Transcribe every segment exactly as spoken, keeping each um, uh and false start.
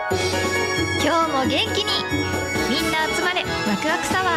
今日も元気にみんな集まれワクワクサワ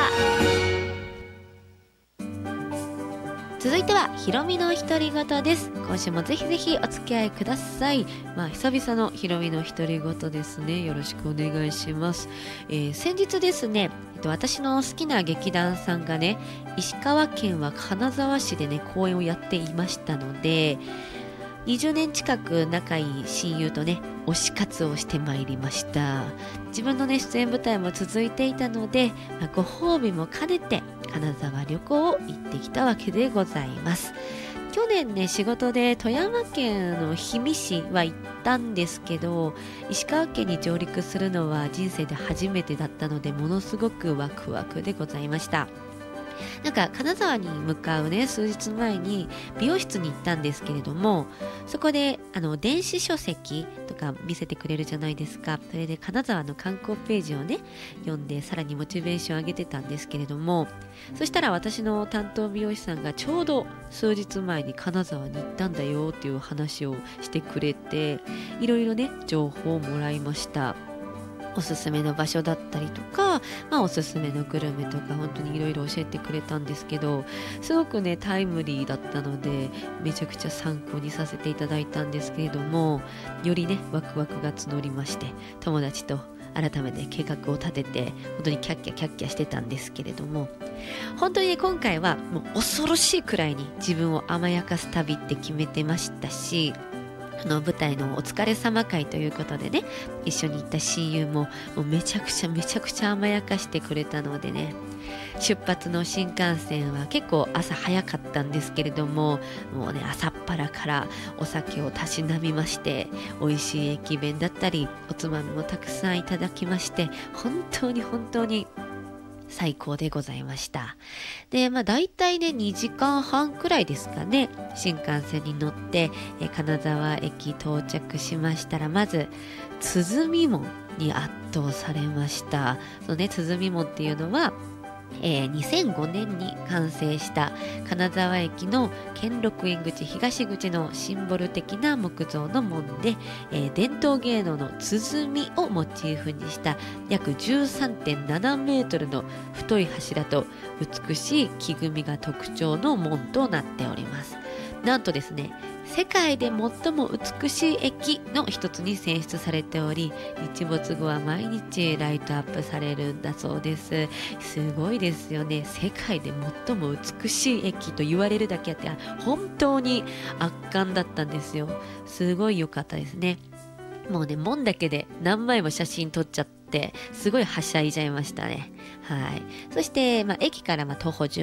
ー。 続いてはひろみの独り言です。今週もぜひぜひお付き合いください。まあ久々のひろみの独り言ですね。よろしくお願いします。えー、先日ですね、えっと、私の好きな劇団さんがね、石川県は金沢市でね公演をやっていましたので、にじゅうねん近く仲いい親友とね推し活をしてまいりました。自分のね出演舞台も続いていたので、まあ、ご褒美も兼ねて金沢旅行を行ってきたわけでございます。去年ね仕事で富山県の氷見市は行ったんですけど、石川県に上陸するのは人生で初めてだったので、ものすごくワクワクでございました。なんか金沢に向かうね数日前に美容室に行ったんですけれども、そこであの電子書籍とか見せてくれるじゃないですか。それで金沢の観光ページをね読んで、さらにモチベーション上げてたんですけれども、そしたら私の担当美容師さんがちょうど数日前に金沢に行ったんだよっていう話をしてくれて、いろいろね情報をもらいました。おすすめの場所だったりとか、まあ、おすすめのグルメとか本当にいろいろ教えてくれたんですけど、すごくねタイムリーだったのでめちゃくちゃ参考にさせていただいたんですけれども、よりねワクワクが募りまして、友達と改めて計画を立てて本当にキャッキャキャッキャしてたんですけれども、本当に、ね、今回はもう恐ろしいくらいに自分を甘やかす旅って決めてましたし、あの舞台のお疲れ様会ということでね、一緒に行った親友ももうめちゃくちゃめちゃくちゃ甘やかしてくれたのでね、出発の新幹線は結構朝早かったんですけれども、もうね朝っぱらからお酒をたしなみまして、美味しい駅弁だったりおつまみもたくさんいただきまして、本当に本当に最高でございました。で、まあ大体ねにじかんはんくらいですかね、新幹線に乗ってえ金沢駅到着しましたら、まず鼓門に圧倒されました。そのね鼓門っていうのはえー、にせんごねんに完成した金沢駅の兼六園口東口のシンボル的な木造の門で、えー、伝統芸能の鼓をモチーフにした約 じゅうさんてんななメートルの太い柱と美しい木組みが特徴の門となっております。なんとですね、世界で最も美しい駅の一つに選出されており、日没後は毎日ライトアップされるんだそうです。すごいですよね。世界で最も美しい駅と言われるだけあって本当に圧巻だったんですよ。すごい良かったですね。もうね門だけで何枚も写真撮っちゃって、すごいはしゃいじゃいましたね。はい。そして、まあ、駅からまあ徒歩じゅう